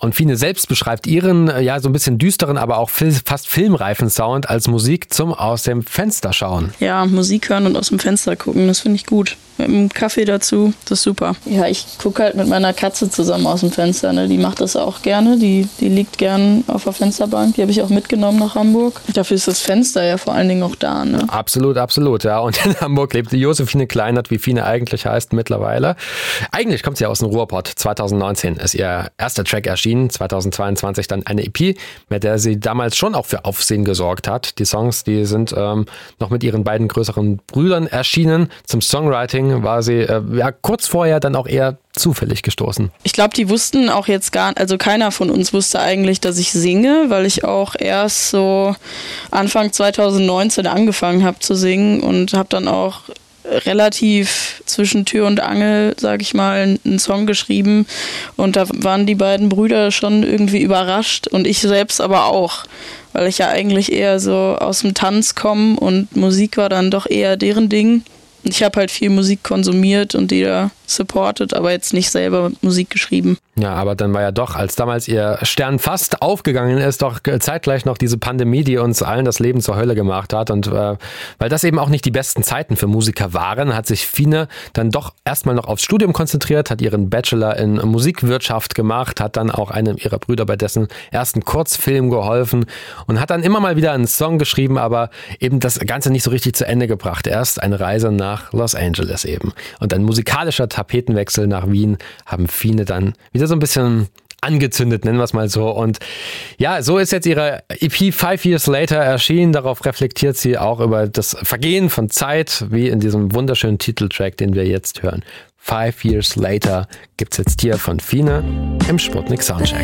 Und Fine selbst beschreibt ihren, so ein bisschen düsteren, aber auch fast filmreifen Sound als Musik zum aus dem Fenster schauen. Ja, Musik hören und aus dem Fenster gucken, das finde ich gut. Mit einem Kaffee dazu, das ist super. Ja, ich gucke halt mit meiner Katze zusammen aus dem Fenster. Ne? Die macht das auch gerne, die liegt gern auf der Fensterbank. Die habe ich auch mitgenommen nach Hamburg. Dafür ist das Fenster ja vor allen Dingen auch da. Ne? Absolut, absolut, ja. Und in Hamburg lebt Josephine Kleinert, wie Fine eigentlich heißt mittlerweile. Eigentlich kommt sie aus dem Ruhrpott. 2019 ist ihr erster Track erschienen, 2022 dann eine EP, mit der sie damals schon auch für Aufsehen gesorgt hat. Die Songs, die sind noch mit ihren beiden größeren Brüdern erschienen. Zum Songwriting war sie kurz vorher dann auch eher zufällig gestoßen. Ich glaube, die wussten auch jetzt also keiner von uns wusste eigentlich, dass ich singe, weil ich auch erst so Anfang 2019 angefangen habe zu singen und habe dann auch relativ zwischen Tür und Angel, sag ich mal, einen Song geschrieben und da waren die beiden Brüder schon irgendwie überrascht und ich selbst aber auch, weil ich ja eigentlich eher so aus dem Tanz komme und Musik war dann doch eher deren Ding. Ich habe halt viel Musik konsumiert und die da supported, aber jetzt nicht selber Musik geschrieben. Ja, aber dann war ja doch, als damals ihr Stern fast aufgegangen ist, doch zeitgleich noch diese Pandemie, die uns allen das Leben zur Hölle gemacht hat. Und weil das eben auch nicht die besten Zeiten für Musiker waren, hat sich Fine dann doch erstmal noch aufs Studium konzentriert, hat ihren Bachelor in Musikwirtschaft gemacht, hat dann auch einem ihrer Brüder bei dessen ersten Kurzfilm geholfen und hat dann immer mal wieder einen Song geschrieben, aber eben das Ganze nicht so richtig zu Ende gebracht. Erst eine Reise nach Los Angeles eben. Und ein musikalischer Tapetenwechsel nach Wien haben Fine dann wieder so ein bisschen angezündet, nennen wir es mal so. Und ja, so ist jetzt ihre EP 5 Years Later erschienen. Darauf reflektiert sie auch über das Vergehen von Zeit, wie in diesem wunderschönen Titeltrack, den wir jetzt hören. 5 Years Later gibt's jetzt hier von Fine im Sputnik Soundcheck.